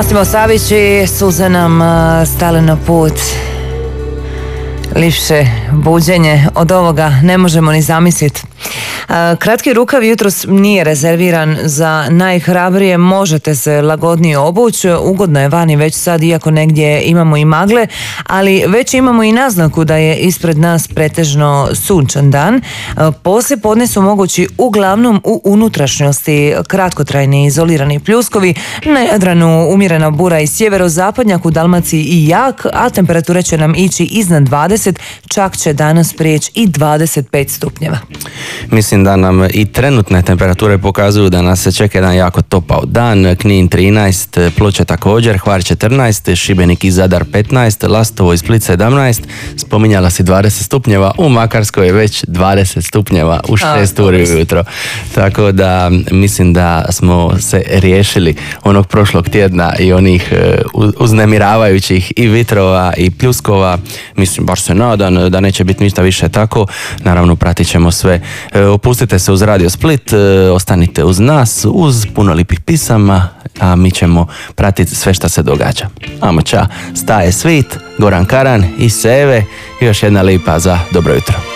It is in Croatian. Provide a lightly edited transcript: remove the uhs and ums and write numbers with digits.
Masimo Savić i suze nam stale na put. Lipše buđenje od ovoga ne možemo ni zamisliti. Kratki rukav jutros nije rezerviran za najhrabrije, možete se lagodnije obući, ugodno je vani već sad, iako negdje imamo i magle, ali već imamo i naznaku da je ispred nas pretežno sunčan dan. Poslije podne su mogući uglavnom u unutrašnjosti kratkotrajni izolirani pljuskovi, na Jadranu umjerena bura i sjeverozapadnjak, u Dalmaciji i jak, a temperature će nam ići iznad 20, čak će danas prijeći i 25 stupnjeva. Mislim da nam i trenutne temperature pokazuju da nas se čeka jedan jako topao dan. Knin 13, Ploče također, Hvar 14, Šibenik i Zadar 15, Lastovo i Split 17, spominjala si 20 stupnjeva, u Makarskoj je već 20 stupnjeva u 6 uri ujutro. Tako da mislim da smo se riješili onog prošlog tjedna i onih uznemiravajućih i vitrova i pljuskova. Mislim, baš se nadam da neće biti ništa više tako. Naravno, pratit ćemo sve. Opustite se uz Radio Split, ostanite uz nas, uz puno lipih pisama, a mi ćemo pratiti sve što se događa. Amo ča, staje svit, Goran Karan i Seve, još jedna lipa za dobro jutro.